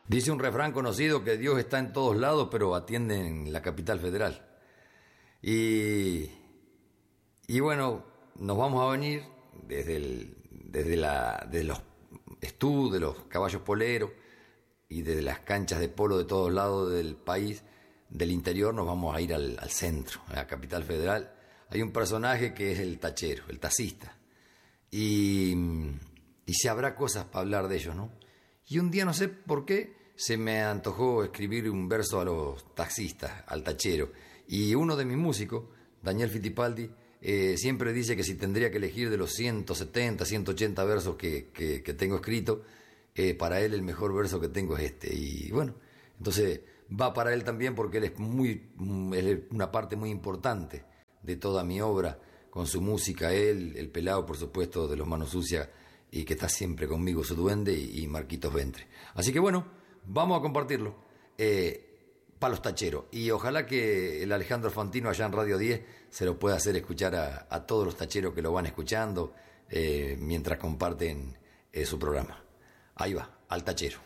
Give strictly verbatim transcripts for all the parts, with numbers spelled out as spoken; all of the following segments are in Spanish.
Dice un refrán conocido que Dios está en todos lados, pero atiende en la capital federal. Y, y bueno, nos vamos a venir desde, el, desde, la, desde los estudios de los caballos poleros y desde las canchas de polo de todos lados del país, del interior, nos vamos a ir al, al centro, a la capital federal. Hay un personaje que es el tachero, el taxista. Y, y se habrá cosas para hablar de ellos, ¿no? Y un día, no sé por qué, se me antojó escribir un verso a los taxistas, al tachero. Y uno de mis músicos, Daniel Fittipaldi, eh, siempre dice que si tendría que elegir de los ciento setenta, ciento ochenta versos que, que, que tengo escrito, eh, para él el mejor verso que tengo es este. Y bueno, entonces va para él también porque él es, muy, él es una parte muy importante de toda mi obra, con su música, él, el pelado, por supuesto, de los Manos Sucias, y que está siempre conmigo, su duende, y, y Marquitos Ventre. Así que bueno, vamos a compartirlo eh, para los tacheros, y ojalá que el Alejandro Fantino allá en Radio diez se lo pueda hacer escuchar a, a todos los tacheros que lo van escuchando eh, mientras comparten eh, su programa. Ahí va, al tachero.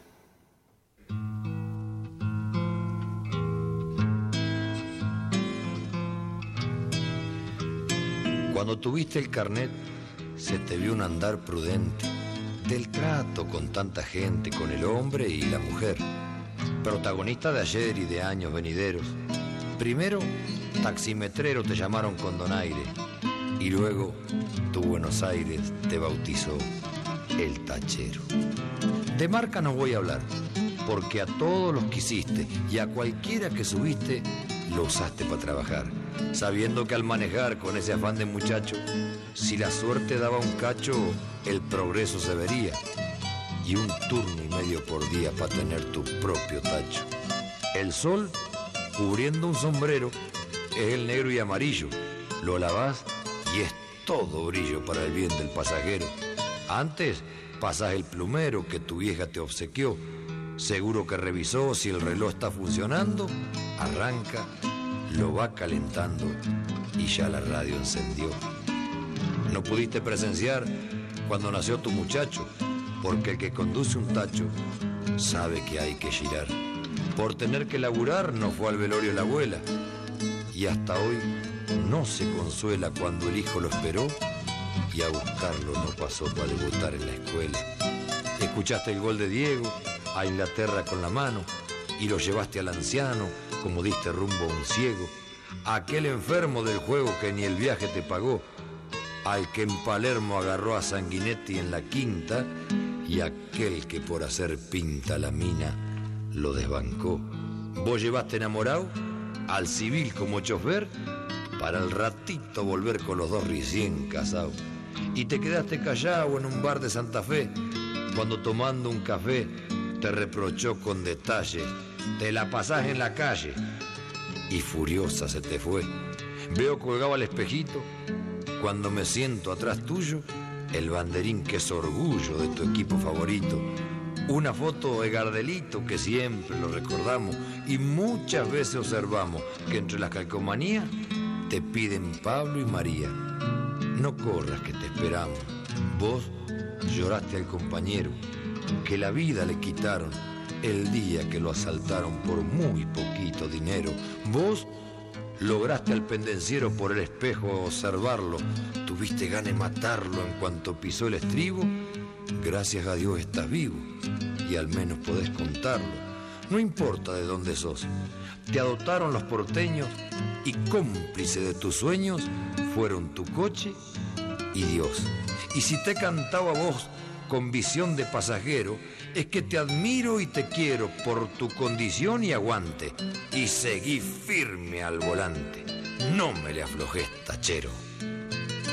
Cuando tuviste el carnet, se te vio un andar prudente del trato con tanta gente, con el hombre y la mujer, protagonista de ayer y de años venideros. Primero, taximetrero te llamaron con donaire, y luego tu Buenos Aires te bautizó el tachero. De marca no voy a hablar, porque a todos los que hiciste y a cualquiera que subiste, lo usaste para trabajar, sabiendo que al manejar con ese afán de muchacho, si la suerte daba un cacho, el progreso se vería, y un turno y medio por día para tener tu propio tacho. El sol, cubriendo un sombrero, es el negro y amarillo. Lo lavás y es todo brillo para el bien del pasajero. Antes pasás el plumero que tu vieja te obsequió, seguro que revisó si el reloj está funcionando, arranca, lo va calentando y ya la radio encendió. No pudiste presenciar cuando nació tu muchacho, porque el que conduce un tacho sabe que hay que girar. Por tener que laburar no fue al velorio la abuela, y hasta hoy no se consuela cuando el hijo lo esperó y a buscarlo no pasó para debutar en la escuela. Escuchaste el gol de Diego a Inglaterra con la mano y lo llevaste al anciano como diste rumbo a un ciego, aquel enfermo del juego que ni el viaje te pagó, al que en Palermo agarró a Sanguinetti en la quinta, y aquel que por hacer pinta la mina lo desbancó. Vos llevaste enamorado al civil como chofer para el ratito volver con los dos recién casados, y te quedaste callado en un bar de Santa Fe cuando tomando un café te reprochó con detalle: te la pasás en la calle, y furiosa se te fue. Veo colgado al espejito, cuando me siento atrás tuyo, el banderín que es orgullo de tu equipo favorito. Una foto de Gardelito que siempre lo recordamos, y muchas veces observamos que entre las calcomanías te piden Pablo y María. No corras que te esperamos. Vos lloraste al compañero que la vida le quitaron el día que lo asaltaron por muy poquito dinero. Vos lograste al pendenciero por el espejo observarlo, tuviste ganas de matarlo en cuanto pisó el estribo. Gracias a Dios estás vivo y al menos podés contarlo. No importa de dónde sos, te adoptaron los porteños y cómplice de tus sueños fueron tu coche y Dios. Y si te he cantado a vos con visión de pasajero, es que te admiro y te quiero por tu condición y aguante, y seguí firme al volante. No me le aflojes, tachero.